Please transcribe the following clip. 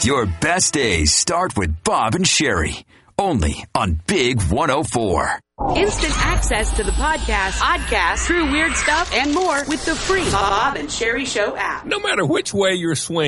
Your best days start with Bob and Sherry. Only on Big 104. Instant access to the podcast, true weird stuff, and more with the free Bob and Sherry Show app. No matter which way you're swinging.